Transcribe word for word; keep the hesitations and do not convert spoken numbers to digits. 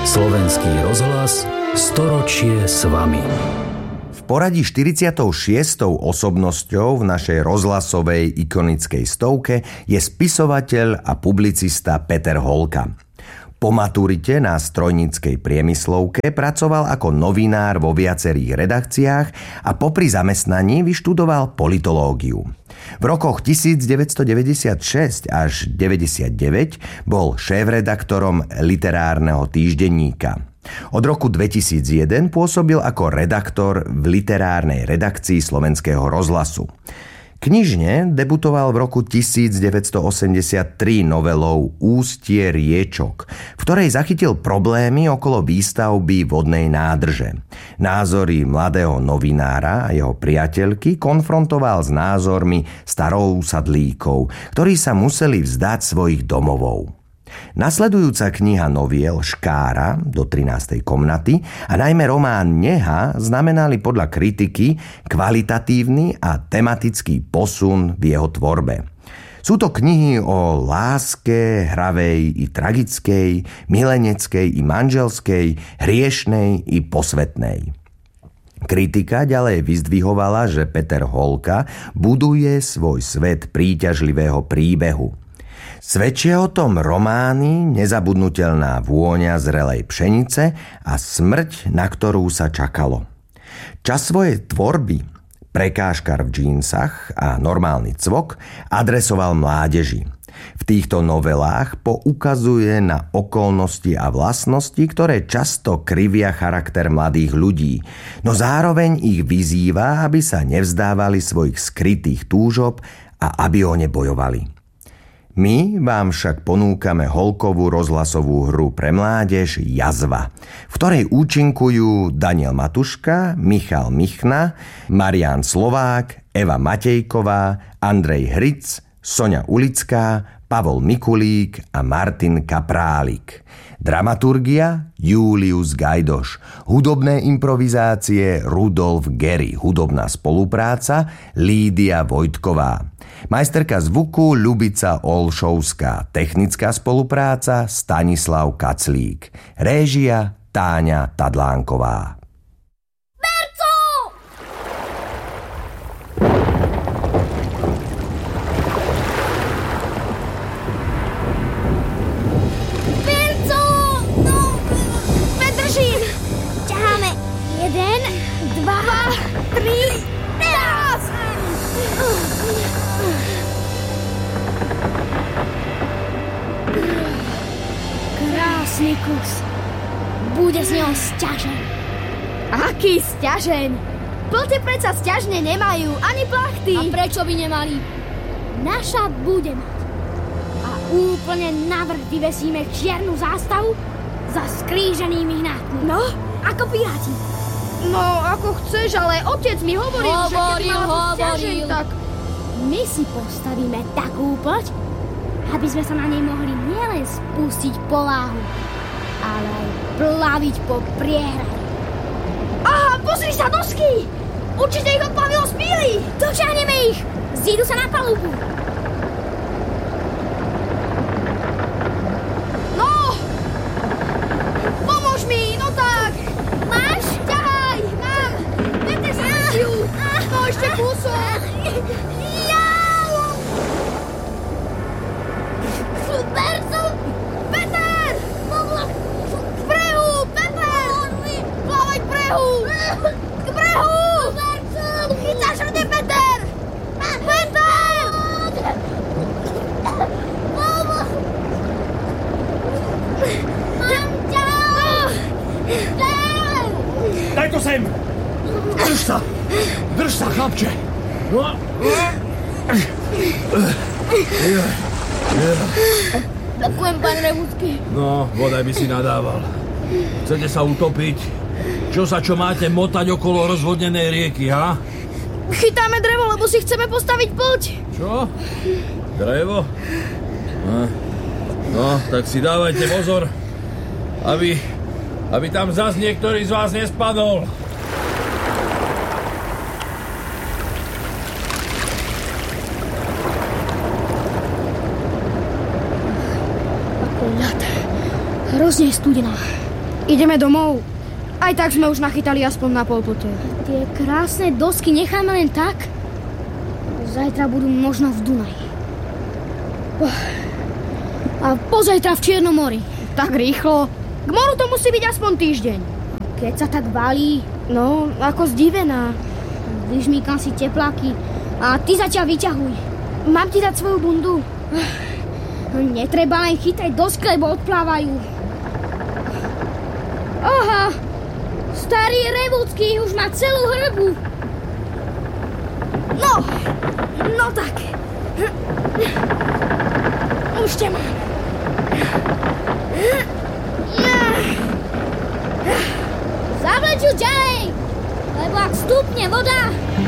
Slovenský rozhlas, storočie s vami. V poradí štyridsiatou šiestou osobnosťou v našej rozhlasovej ikonickej stovke je spisovateľ a publicista Peter Holka. Po maturite na strojníckej priemyslovke pracoval ako novinár vo viacerých redakciách a popri zamestnaní vyštudoval politológiu. V rokoch devätnásťstodeväťdesiatšesť až deväťdesiatdeväť bol šéfredaktorom literárneho týždenníka. Od roku dvetisícjeden pôsobil ako redaktor v literárnej redakcii Slovenského rozhlasu. Knižne debutoval v roku devätnásťstoosemdesiattri novelou Ústie riečok, v ktorej zachytil problémy okolo výstavby vodnej nádrže. Názory mladého novinára a jeho priateľky konfrontoval s názormi starousadlíkov, ktorí sa museli vzdať svojich domovov. Nasledujúca kniha noviel Škára do trinástej komnaty a najmä román Neha znamenali podľa kritiky kvalitatívny a tematický posun v jeho tvorbe. Sú to knihy o láske, hravej i tragickej, mileneckej i manželskej, hriešnej i posvetnej. Kritika ďalej vyzdvihovala, že Peter Holka buduje svoj svet príťažlivého príbehu. Svedčia o tom romány Nezabudnutelná vôňa zrelej pšenice a Smrť, na ktorú sa čakalo. Čas svojej tvorby, Prekážkar v džínsach a Normálny cvok, adresoval mládeži. V týchto novelách poukazuje na okolnosti a vlastnosti, ktoré často krivia charakter mladých ľudí, no zároveň ich vyzýva, aby sa nevzdávali svojich skrytých túžob a aby o ne bojovali. My vám však ponúkame Holkovú rozhlasovú hru pre mládež Jazva, v ktorej účinkujú Daniel Matuška, Michal Michna, Marián Slovák, Eva Matejková, Andrej Hric, Soňa Ulická, Pavol Mikulík a Martin Kaprálik. Dramaturgia Julius Gajdoš, hudobné improvizácie Rudolf Gery, hudobná spolupráca Lídia Vojtková. Majsterka zvuku Ľubica Olšovská, technická spolupráca Stanislav Kaclík, réžia Táňa Tadlánková. Berco! Berco! No, Petržín! Ťaháme jeden, dva, dva tri, teraz! Krásny kus. Bude z neho sťažen. Aký sťažen? Plte predsa sťažne nemajú, ani plachty. A prečo by nemali? Naša bude mať. A úplne navrch vyvesíme čiernu zástavu za skríženými hnátmi. No? Ako piráti. No, ako chceš, ale otec mi hovoril, hovoril že keď mala byť sťažen, hovoril. tak... My si postavíme takú ploť, aby sme sa na nej mohli nielen spustiť po láhu, ale aj plaviť po priehrade. Aha, pozri sa, dosky! Určite ich odplavilo z píly! Dočiahneme ich! Zídu sa na palubu! No! Pomôž mi, no tak! Máš? Ťahaj! Mám! Nete sa ju! No ešte kúsok! Berco! Peter! K brehu! Peter! Plávať k brehu! K brehu! Chytáš mne, Peter! Peter! Mám ťa! Daj to sem! Drž sa! Drž sa, chlapče! No. Ďakujem, pán Revúcky. No, bodaj by si nadával. Chcete sa utopiť? Čo sa čo máte motať okolo rozvodnenej rieky, ha? Chytáme drevo, lebo si chceme postaviť ploť. Čo? Drevo? No, no tak si dávajte pozor, aby, aby tam zas niektorý z vás nespadol. Hrozne je studená. Ideme domov. Aj tak sme už nachytali aspoň na polpote. Tie krásne dosky necháme len tak? Zajtra budú možno v Dunaji. A pozajtra v Čiernom mori. Tak rýchlo. K moru to musí byť aspoň týždeň. Keď sa tak valí, No, ako zdivená. vyžmýkam si tepláky a ty zatiaľ vyťahuj. Mám ti dať svoju bundu? Netreba len chytať dosky, lebo odplávajú. Aha, starý Revúcky už má celú hrbu. No, no tak. Už ťa mám. Zavleď ju ďalej, lebo ak stúpne voda,